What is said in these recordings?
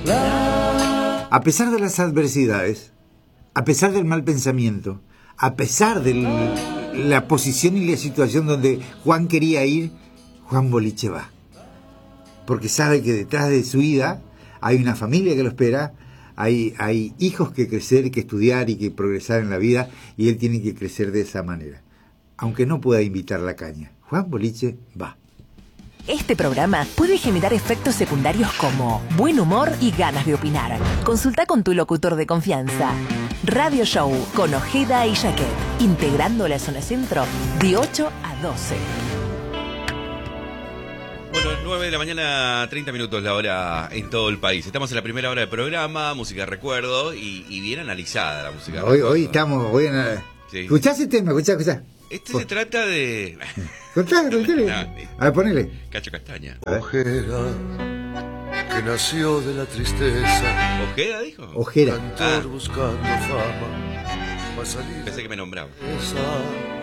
A pesar de las adversidades, a pesar del mal pensamiento, a pesar de la posición y la situación donde Juan quería ir, Juan Boliche va. Porque sabe que detrás de su ida hay una familia que lo espera, hay hijos que crecer, que estudiar y que progresar en la vida, y él tiene que crecer de esa manera. Aunque no pueda invitar la caña, Juan Boliche va. Este programa puede generar efectos secundarios como buen humor y ganas de opinar. Consulta con tu locutor de confianza. Radio Show con Ojeda y Jaquet, integrando la zona centro de 8 a 12. Bueno, 9 de la mañana, 30 minutos la hora en todo el país. Estamos en la primera hora del programa, música recuerdo, y bien analizada la música. Hoy estamos, Sí. Escuchá ese tema, escuchá. Se trata de... Contale. A ver, ponele. Cacho Castaña. Ojera, que nació de la tristeza. ¿Ojeda dijo? Ojera. Cantor buscando fama. Va a salir Pensé que me nombraba. esa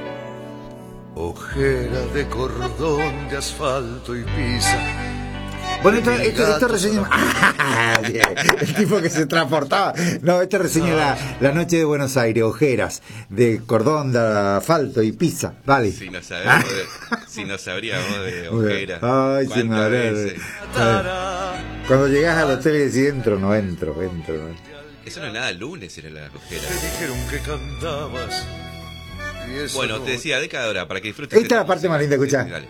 ojera de cordón de asfalto y pisa. Bueno, esto reseña... El tipo que se transportaba. No, esto reseña la noche de Buenos Aires, ojeras de cordón de asfalto y pizza. Vale. Si no sabríamos de ojeras. Ay, sí, madre. Cuando llegás al hotel y decís, entro. Eso no es nada, lunes era la ojera. Te dijeron que cantabas. Y eso Bueno, no. te decía, década de hora, para que disfrutes. Esta es la parte más linda, escuchá. Sí, dale.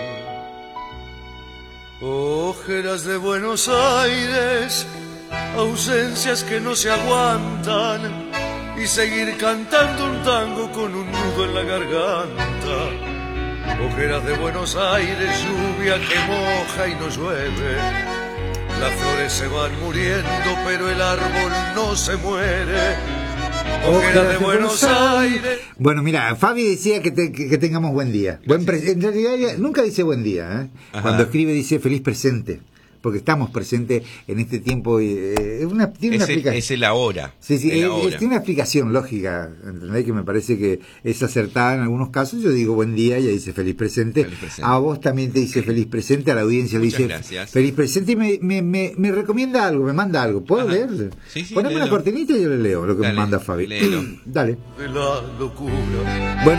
Ojeras de Buenos Aires, ausencias que no se aguantan, y seguir cantando un tango con un nudo en la garganta. Ojeras de Buenos Aires, lluvia que moja y no llueve. Las flores se van muriendo, pero el árbol no se muere. Ojeras de Buenos Aires. Bueno, mira, Fabi decía que tengamos buen día. En realidad ella nunca dice buen día, ¿eh? Cuando escribe dice feliz presente, porque estamos presentes en este tiempo. Tiene una explicación. Es el ahora. Sí, el ahora. tiene una explicación lógica, ¿entendés? Que me parece que es acertada en algunos casos. Yo digo buen día, ella dice feliz presente. A vos también te dice feliz presente, a la audiencia le dice gracias. feliz presente y me recomienda algo, me manda algo. ¿Puedo leer? Sí, Poneme léelo. una cortinita y yo le leo lo que Dale, me manda Fabi. léelo. Dale. De la locura. Bueno,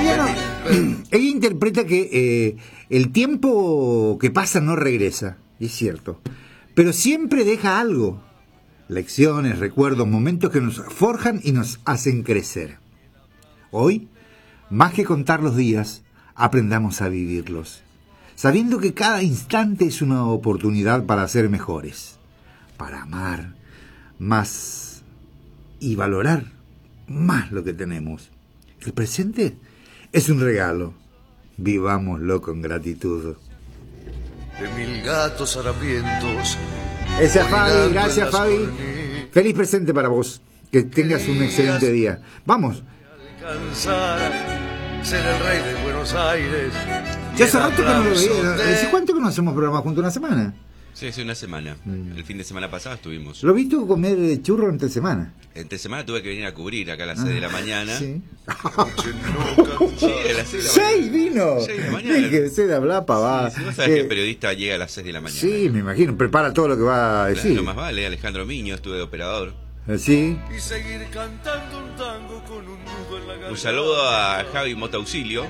ella interpreta que el tiempo que pasa no regresa, y es cierto, pero siempre deja algo, lecciones, recuerdos, momentos que nos forjan y nos hacen crecer. Hoy, más que contar los días, aprendamos a vivirlos, sabiendo que cada instante es una oportunidad para ser mejores, para amar más y valorar más lo que tenemos. El presente es un regalo. Vivámoslo con gratitud. De mil gatos harapientos. Esa es Fabi, orinando en gracias las Fabi. cornitas. Feliz presente para vos. Que tengas un excelente día. Vamos. Alcanzar, ser el rey de Buenos Aires. Ya hace rato que no lo aplauso veía. de- ¿Hace cuánto que no hacemos programa junto? ¿Una semana? Sí, hace una semana. El fin de semana pasado estuvimos. Lo he visto comer churro entre semana. Entre semana tuve que venir a cubrir acá a las 6 de la mañana. Sí. Sí, a las 6 de la mañana. ¡Seis vino! 6 de la mañana. Déjese de hablar, pavada. Si vos sabés que el periodista llega a las 6 de la mañana. Sí, me imagino. Prepara todo lo que va a Claro, decir. lo más vale, Alejandro Miño, estuve de operador. Sí. Y seguir cantando un tango con un nudo en la garganta. Un saludo a Javi Motauxilio.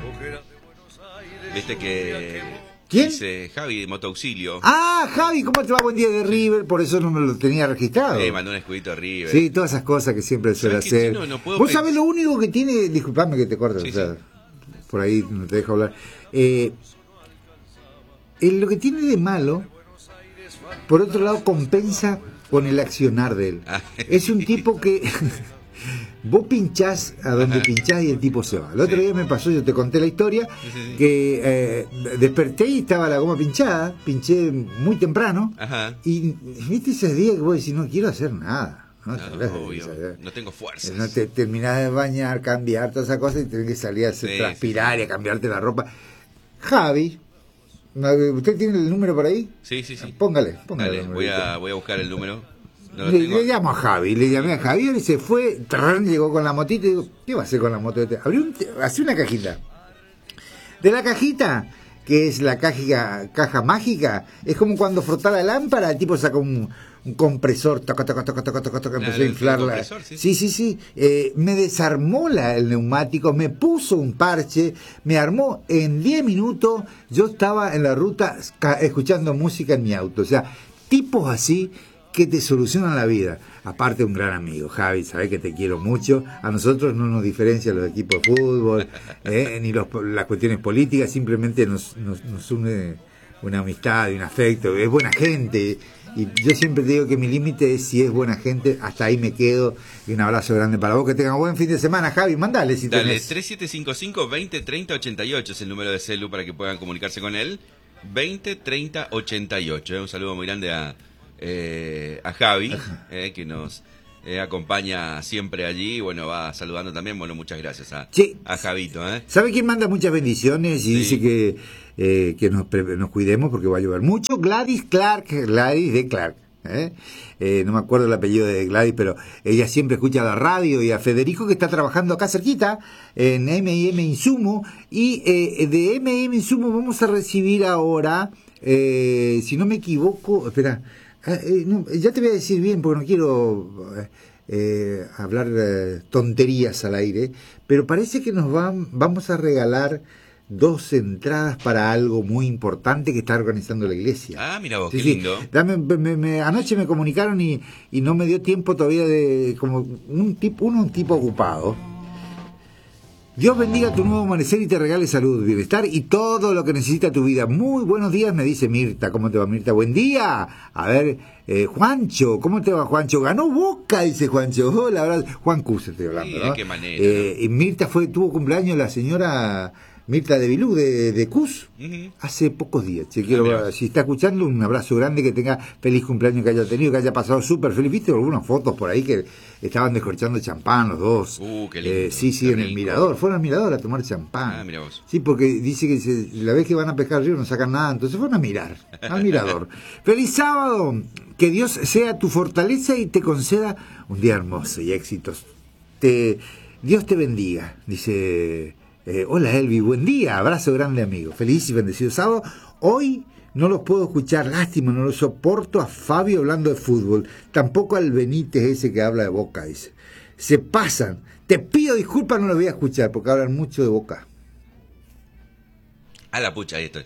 Viste que... ¿Quién? Dice Javi Motauxilio. Ah, Javi, ¿cómo te va? Buen día de River. Por eso no me lo tenía registrado. Mandó un escudito a River. Sí, todas esas cosas que siempre suele ¿Sabés qué? hacer. No puedo Vos pensar. sabés lo único que tiene, disculpame que te corte, Sí, o sea, sí. por ahí no te dejo hablar. Lo que tiene de malo, por otro lado, compensa con el accionar de él. Ah. Es un tipo que vos pinchás a donde pinchás y el tipo se va. El otro Sí. día me pasó, yo te conté la historia, Sí. que desperté y estaba la goma pinchada, pinché muy temprano, Ajá. y viste ese día que vos decís, no quiero hacer nada. ¿no? Obvio. No tengo fuerzas. No te terminás de bañar, cambiar, todas esas cosas y tenés que salir a hacer Sí, transpirar y a cambiarte la ropa. Javi, ¿usted tiene el número por ahí? Sí. Póngale. Dale, el voy numerito. a buscar el número. No lo Le tengo. llamo a Javi, le llamé a Javier y se fue, llegó con la motita y digo, ¿qué va a hacer con la moto? Hace una cajita. De la cajita, que es la caja mágica, es como cuando frotaba la lámpara, el tipo saca un un compresor, toca, empezó a inflarla. Sí. Me desarmó el neumático, me puso un parche, me armó en 10 minutos. Yo estaba en la ruta escuchando música en mi auto. O sea, tipos así que te solucionan la vida. Aparte, un gran amigo, Javi, sabés que te quiero mucho. A nosotros no nos diferencian los equipos de fútbol, ni las cuestiones políticas, simplemente nos une una amistad y un afecto. Es buena gente. Y yo siempre te digo que mi límite es si es buena gente, hasta ahí me quedo. Y un abrazo grande para vos, que tengan buen fin de semana, Javi. Mandale si Dale, tenés. 3755-2030-88 es el número de celu para que puedan comunicarse con él. 2030-88. Un saludo muy grande a Javi, que nos acompaña siempre allí. Bueno, va saludando también. Bueno, muchas gracias a Javito. ¿Sabe quién manda muchas bendiciones y dice que nos cuidemos porque va a llover mucho? Gladys de Clark. No me acuerdo el apellido de Gladys, pero ella siempre escucha la radio, y a Federico, que está trabajando acá cerquita en M&M Insumo, y de M&M Insumo vamos a recibir ahora, si no me equivoco, espera, ya te voy a decir bien porque no quiero hablar tonterías al aire, pero parece que vamos a regalar 2 entradas para algo muy importante que está organizando la iglesia. Ah, mira vos, qué lindo. Anoche me comunicaron y no me dio tiempo todavía, de como un tipo ocupado. Dios bendiga tu nuevo amanecer y te regale salud, bienestar y todo lo que necesita tu vida. Muy buenos días, me dice Mirta. ¿Cómo te va, Mirta? Buen día. A ver, Juancho, ¿cómo te va, Juancho? Ganó Boca, dice Juancho. Hola, Juan Cus, estoy hablando, ¿no? ¿De qué manera? ¿No? Y Mirta tuvo cumpleaños la señora Mirta de Vilú, de Cus, hace pocos días. Si está escuchando, un abrazo grande, que tenga feliz cumpleaños, que haya tenido, que haya pasado súper feliz. ¿Viste algunas fotos por ahí que estaban descorchando champán los dos? Qué lindo, sí, en el mirador. Fueron al mirador a tomar champán. Ah, mira vos. Sí, porque dice que la vez que van a pescar al río no sacan nada, entonces fueron a mirar, al mirador. ¡Feliz sábado! Que Dios sea tu fortaleza y te conceda un día hermoso y éxitos. Dios te bendiga, dice... hola Elvi, buen día, abrazo grande, amigo, feliz y bendecido sábado. Hoy no los puedo escuchar, lástima, no lo soporto a Fabio hablando de fútbol, tampoco al Benítez ese que habla de Boca, dice. Se pasan, te pido disculpas, no los voy a escuchar porque hablan mucho de Boca. A la pucha, ahí estoy.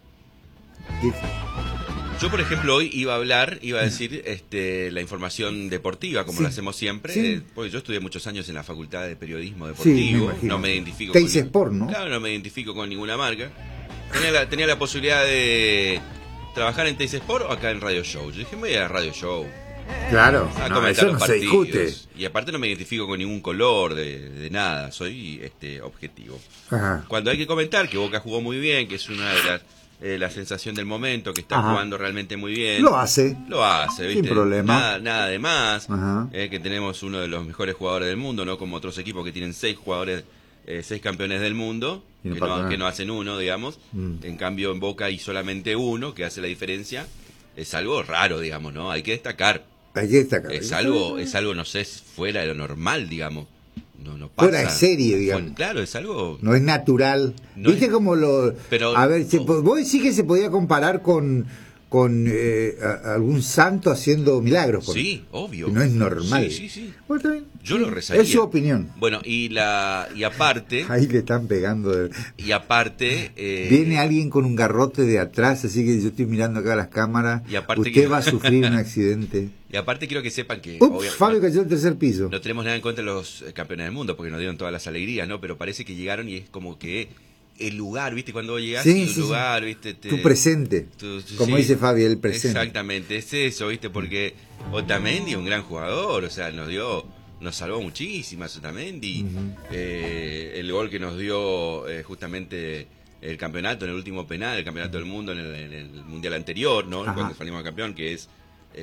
Yo, por ejemplo, hoy iba a decir la información deportiva, como lo hacemos siempre, porque yo estudié muchos años en la Facultad de Periodismo Deportivo, no me identifico con Sport, ¿no? Claro, no me identifico con ninguna marca. Tenía la posibilidad de trabajar en Teis Sport o acá en Radio Show. Yo dije, me voy a Radio Show. Claro, eso no se discute. Y aparte no me identifico con ningún color de nada, soy objetivo. Ajá. Cuando hay que comentar que Boca jugó muy bien, que es una de la sensación del momento, que está jugando realmente muy bien. Lo hace, ¿viste? Sin problema. Nada de más. Que tenemos uno de los mejores jugadores del mundo, no como otros equipos que tienen 6 jugadores, 6 campeones del mundo, que no hacen uno, digamos. En cambio, en Boca hay solamente uno que hace la diferencia. Es algo raro, digamos, ¿no? Hay que destacar. Es algo, no sé, fuera de lo normal, digamos. No pasa. Fuera de serie, digamos. Bueno, claro, es algo... No es natural. No. ¿Viste cómo lo...? Pero, a ver, vos decís que se podía comparar con algún santo haciendo milagros. Sí, obvio. Que no es normal. Sí. Bueno, está bien. Yo lo rezaría. Es su opinión. Bueno, y aparte... Ahí le están pegando. Y aparte... Viene alguien con un garrote de atrás, así que yo estoy mirando acá las cámaras. Y aparte usted va a sufrir un accidente. Y aparte quiero que sepan que... Fabio cayó al tercer piso. No tenemos nada en contra de los campeones del mundo, porque nos dieron todas las alegrías, ¿no? Pero parece que llegaron y es como que... El lugar, ¿viste? Cuando vos llegás, lugar, ¿viste? Tu presente. Como dice Fabio, el presente. Exactamente, es eso, ¿viste? Porque Otamendi, un gran jugador, o sea, nos salvó muchísimas Otamendi. El gol que nos dio justamente el campeonato, en el último penal, el campeonato del mundo en el mundial anterior, ¿no? Cuando salimos campeón, que es...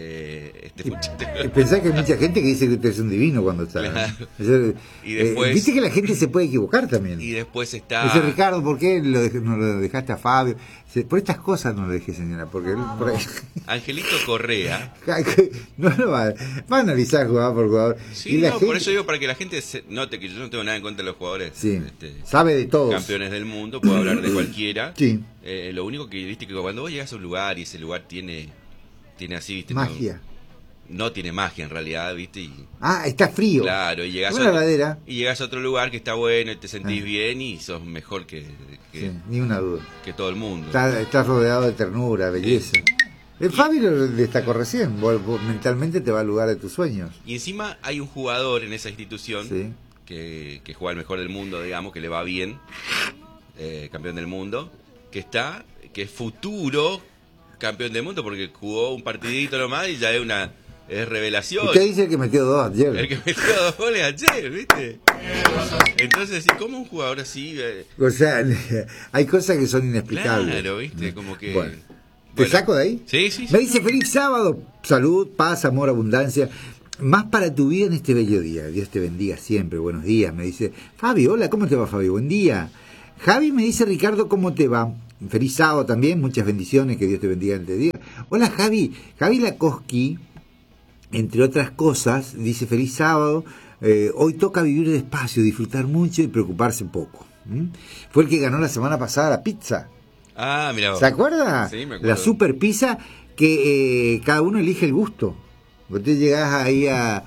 Pensá que hay mucha gente que dice que usted es un divino cuando está. Claro. Y después, viste que la gente se puede equivocar también. Y después está... Dice Ricardo, ¿por qué no lo dejaste a Fabio? Por estas cosas no lo dejé, señora, porque él por ahí... Angelito Correa no lo va a analizar jugador por jugador. Sí, y gente... por eso digo, para que la gente note que yo no tengo nada en contra de los jugadores. Sí, sabe de todos. Campeones del mundo, puedo hablar de cualquiera. Sí. Lo único que viste que cuando vos llegas a un lugar y ese lugar tiene así, ¿viste? Magia. no tiene magia en realidad, ¿viste? Está frío. Claro, y llegas a otro lugar que está bueno y te sentís bien y sos mejor que ni una duda. Que todo el mundo. Estás rodeado de ternura, belleza. El Fabio lo destacó recién, vos mentalmente te va al lugar de tus sueños. Y encima hay un jugador en esa institución que juega el mejor del mundo, digamos, que le va bien, campeón del mundo, que es futuro campeón del mundo porque jugó un partidito nomás y ya es revelación. ¿Y qué dice el que metió 2 ayer? El que metió 2 goles ayer, ¿viste? Entonces, ¿cómo un jugador así? O sea, hay cosas que son inexplicables. Claro, ¿viste? Como que... Bueno, ¿te saco de ahí? Sí. Me dice, feliz sábado, salud, paz, amor, abundancia. Más para tu vida en este bello día. Dios te bendiga siempre. Buenos días. Me dice, Fabio, hola, ¿cómo te va, Fabio? Buen día. Javi me dice, Ricardo, ¿cómo te va? Feliz sábado también, muchas bendiciones, que Dios te bendiga en este día. Hola, Javi. Javi Lakoski, entre otras cosas, dice, feliz sábado. Hoy toca vivir despacio, disfrutar mucho y preocuparse poco. Fue el que ganó la semana pasada la pizza. Mira. ¿Se acuerda? Sí, me acuerdo. La super pizza que cada uno elige el gusto. Usted llegás ahí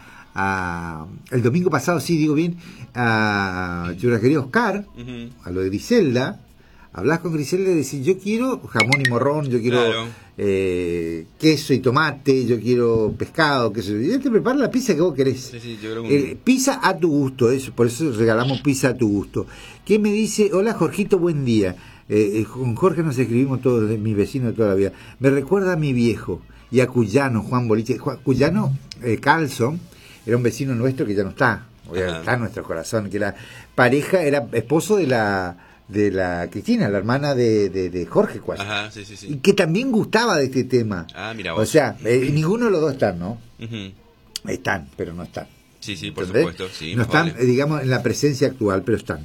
el domingo pasado, sí, digo bien, a Churrasquería Oscar, a lo de Griselda. Hablas con Griselda y decís, yo quiero jamón y morrón, yo quiero queso y tomate, yo quiero pescado, queso. Y él te prepara la pizza que vos querés. Sí, yo creo que... pizza a tu gusto, por eso regalamos pizza a tu gusto. ¿Qué me dice? Hola, Jorgito, buen día. Con Jorge nos escribimos todos, mis vecinos de toda la vida. Me recuerda a mi viejo y a Cuyano, Juan Boliche. Cuyano Carlson era un vecino nuestro que ya no está, está en nuestro corazón, que la pareja era esposo de la Cristina, la hermana de Jorge Cuadro. Sí. Y que también gustaba de este tema. Mira vos. O sea, ninguno de los dos están, ¿no? Están, pero no están. Sí, por supuesto. Sí, no están, digamos, en la presencia actual, pero están.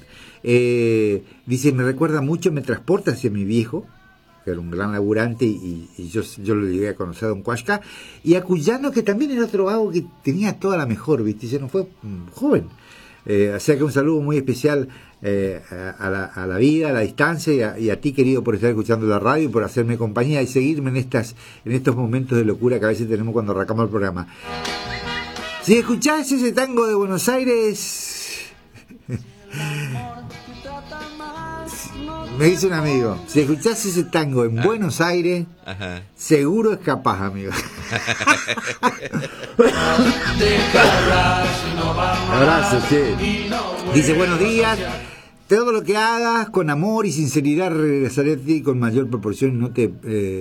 Dice, me recuerda mucho, me transporta hacia mi viejo, que era un gran laburante, y yo lo llegué a conocer a Don Cuasca, y a Cuyano, que también era otro vago que tenía toda la mejor, ¿viste? Ya no fue joven. O sea que un saludo muy especial a la vida, a la distancia, y a ti, querido, por estar escuchando la radio y por hacerme compañía y seguirme en estos momentos de locura que a veces tenemos cuando arrancamos el programa. Si escuchás ese tango de Buenos Aires, me dice un amigo, si escuchás ese tango en Buenos Aires, seguro es capaz, amigo. Abrazo, che. Dice, buenos días. Todo lo que hagas con amor y sinceridad regresaré a ti con mayor proporción. No te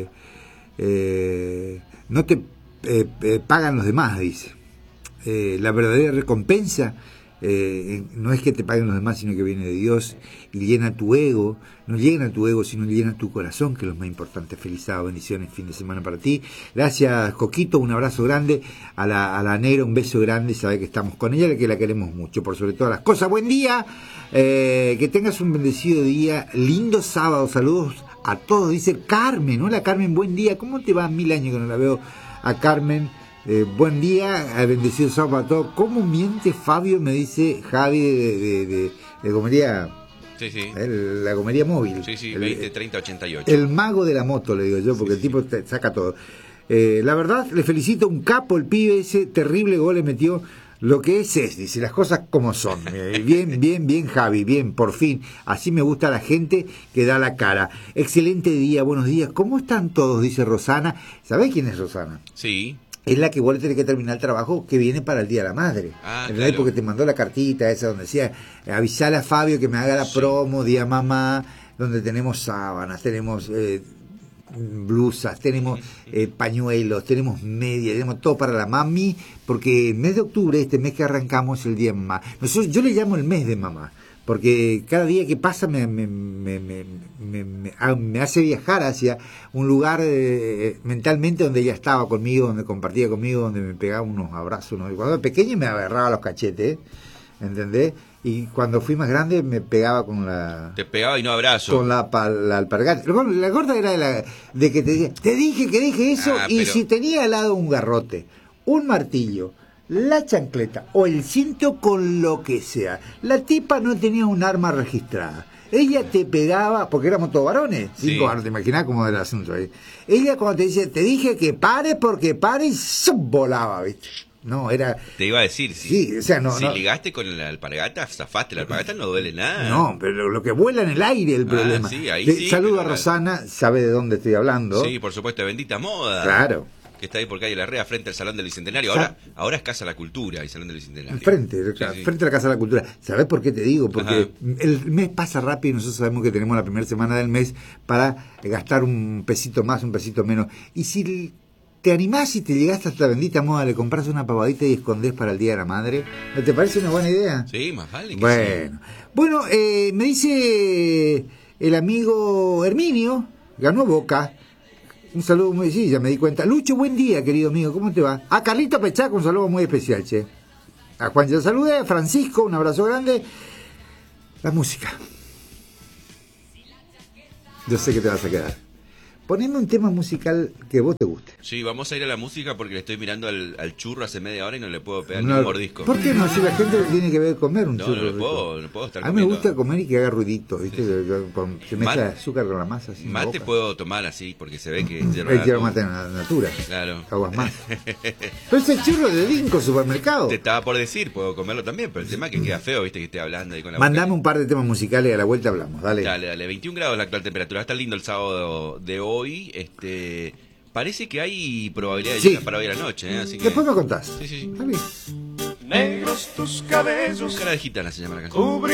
pagan los demás, dice. La verdadera recompensa no es que te paguen los demás, sino que viene de Dios y llena tu ego. No llena tu ego, sino llena tu corazón, que es lo más importante. Feliz sábado, bendiciones, fin de semana para ti. Gracias, Coquito, un abrazo grande. A la negra, un beso grande. Sabe que estamos con ella, que la queremos mucho, por sobre todas las cosas. Buen día, que tengas un bendecido día, lindo sábado, saludos a todos. Dice Carmen, hola Carmen, buen día. ¿Cómo te va? 1000 años que no la veo a Carmen. Buen día, bendecido sábado para todos. ¿Cómo miente Fabio? Me dice Javi de Gomería. Sí. La Gomería móvil. Sí, 20, 30, 88. El mago de la moto, le digo yo, porque el tipo te saca todo. La verdad, le felicito, un capo el pibe, ese terrible gol le metió. Lo que es, dice, las cosas como son. Bien, Javi, bien, por fin. Así me gusta la gente que da la cara. Excelente día, buenos días. ¿Cómo están todos? Dice Rosana. ¿Sabés quién es Rosana? Sí. Es la que igual tiene que terminar el trabajo que viene para el Día de la Madre. Claro. Porque te mandó la cartita esa donde decía, avisale a Fabio que me haga la promo, Día Mamá, donde tenemos sábanas, tenemos blusas, tenemos pañuelos, tenemos medias, tenemos todo para la mami, porque el mes de octubre, este mes que arrancamos, es el Día de Mamá. Yo le llamo el mes de mamá, porque cada día que pasa me hace viajar hacia un lugar mentalmente donde ella estaba conmigo, donde compartía conmigo, donde me pegaba unos abrazos. Cuando era pequeño me agarraba los cachetes, ¿entendés? Y cuando fui más grande me pegaba con la... Te pegaba y no abrazo. Con la alpargata. La gorda era de que te decía, te dije que dije eso, y pero... si tenía al lado un garrote, un martillo, la chancleta o el cinto, con lo que sea. La tipa no tenía un arma registrada. Ella te pegaba, porque éramos todos varones, 5 años, te imaginás cómo era el asunto ahí. Ella cuando te dice, te dije que pares porque pares, y ¡zum! Volaba, ¿viste? No, era... Te iba a decir, sí, o sea, si ligaste con la alpargata, zafaste, la alpargata no duele nada. No, pero lo que vuela en el aire el problema. Sí, ahí sí, saludo a Rosana, sabe de dónde estoy hablando. Sí, por supuesto, de Bendita Moda. Claro. Que está ahí por calle Larrea, frente al Salón del Bicentenario. Ahora es Casa de la Cultura y Salón del Bicentenario. Frente a la Casa de la Cultura. ¿Sabés por qué te digo? Porque el mes pasa rápido y nosotros sabemos que tenemos la primera semana del mes para gastar un pesito más, un pesito menos. Y si te animás y te llegaste hasta Bendita Moda, le compras una pavadita y escondés para el Día de la Madre, ¿no te parece una buena idea? Sí, más vale que bueno. Sí. Bueno, me dice el amigo Herminio, ganó Boca. Un saludo muy... Sí, ya me di cuenta. Lucho, buen día, querido amigo. ¿Cómo te va? A Carlito Pechaco, un saludo muy especial, che. A Juan ya saludé. A Francisco, un abrazo grande. La música. Yo sé que te vas a quedar. Poneme un tema musical que vos te guste. Sí, vamos a ir a la música porque le estoy mirando al churro hace media hora y no le puedo pegar ni un mordisco. ¿Por qué no? Si la gente tiene que ver comer un churro. No puedo estar comiendo. A mí me gusta comer y que haga ruidito, ¿viste? Sí. Se mezcla azúcar con la masa. Así mate puedo tomar así porque se ve que es hierba mate en la natura. Claro. Aguas más. Pero ese churro de Dinco supermercado. Te estaba por decir, puedo comerlo también, pero el tema es que queda feo, ¿viste? Que esté hablando ahí con la Mandame un par de temas musicales y a la vuelta hablamos. Dale. Dale. 21 grados la actual temperatura. Va a estar lindo el sábado de hoy. Parece que hay probabilidad de lluvia para hoy a la noche, así que... Después me contás. Sí. Negros tus cabellos. Cara de gitana se llama la canción.